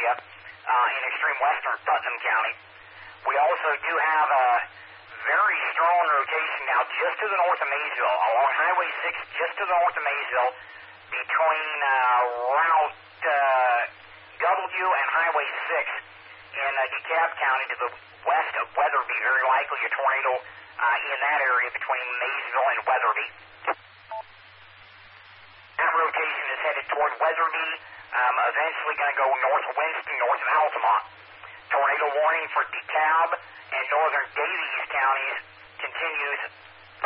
area in extreme western Putnam County. We also do have a very strong rotation now just to the north of Maysville, along Highway 6, just to the north of Maysville, between Route W and Highway 6 in DeKalb County to the west of Weatherby. Very likely a tornado in that area between Maysville and Weatherby. That rotation is headed toward Weatherby, eventually going to go north of Winston, north of Altamont. Tornado warning for DeKalb and northern Davies counties continues